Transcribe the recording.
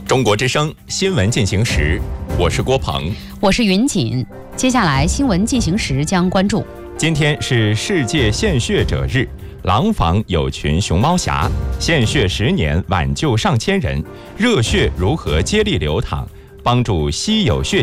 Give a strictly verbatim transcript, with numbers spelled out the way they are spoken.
中国之声新闻进行时，我是郭鹏， 我是云锦。接下来新闻进行时将关注： 今天是世界献血者日，廊坊有群熊猫侠，献血十年挽救上千人，热血如何接力流淌，帮助稀有血